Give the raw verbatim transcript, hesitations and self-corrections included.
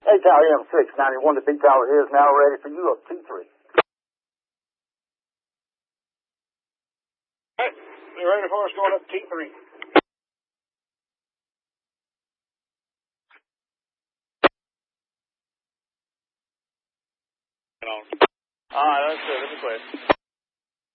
Hey, Tower M six, ninety-one to B Tower is now ready for you up T three. All right, you're ready for us going up T three. All right, that's good. That's a question.